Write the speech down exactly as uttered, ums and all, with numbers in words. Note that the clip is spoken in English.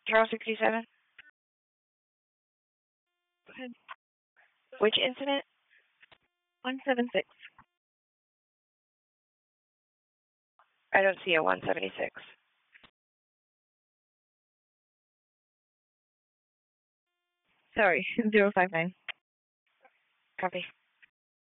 Charles sixty-seven? Go ahead. Which incident? one seven six. I don't see a one seventy-six. Sorry, zero five nine. Copy.